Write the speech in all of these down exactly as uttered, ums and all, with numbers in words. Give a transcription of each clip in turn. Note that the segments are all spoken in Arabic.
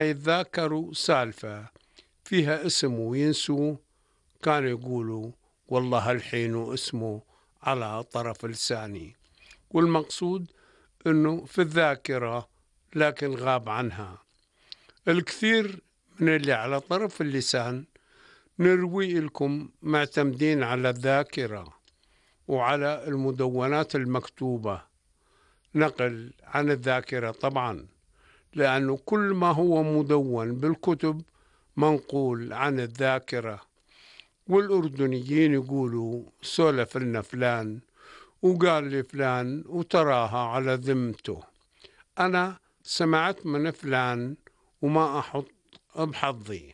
يتذاكروا سالفة فيها اسم وينسوا، كانوا يقولوا والله الحين اسمه على طرف لساني، والمقصود أنه في الذاكرة لكن غاب عنها. الكثير من اللي على طرف اللسان نروي لكم معتمدين على الذاكرة وعلى المدونات المكتوبة، نقل عن الذاكرة طبعا، لأنه كل ما هو مدون بالكتب منقول عن الذاكرة. والأردنيين يقولوا سولف لنا فلان وقال لي فلان وتراها على ذمته. أنا سمعت من فلان وما أحط بحظي.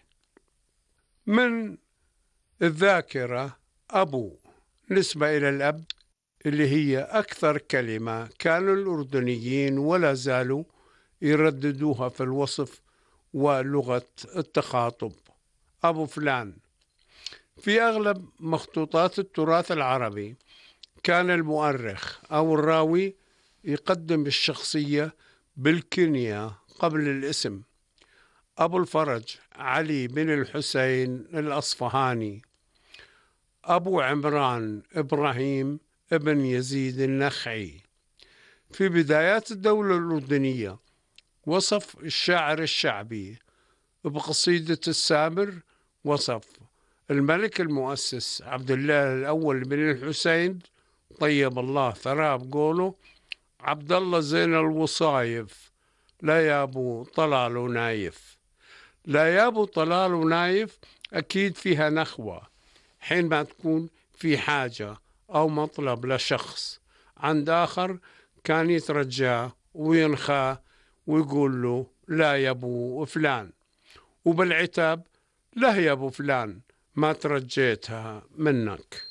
من الذاكرة أبو، نسبة إلى الأب، اللي هي أكثر كلمة كانوا الأردنيين ولا زالوا يرددوها في الوصف ولغة التخاطب. أبو فلان. في أغلب مخطوطات التراث العربي كان المؤرخ أو الراوي يقدم الشخصية بالكنية قبل الاسم. أبو الفرج علي بن الحسين الأصفهاني، أبو عمران إبراهيم ابن يزيد النخعي. في بدايات الدولة الأردنية وصف الشاعر الشعبي بقصيدة السامر، وصف الملك المؤسس عبد الله الأول بن الحسين طيب الله ثراه بقوله: عبد الله زين الوصايف، لا يابو طلال ونايف. لا يابو طلال ونايف أكيد فيها نخوة حين ما تكون في حاجة أو مطلب لشخص عند آخر، كان يترجاه وينخاه ويقول له لا يابو فلان، وبالعتاب لا يا أبو فلان ما ترجيتها منك.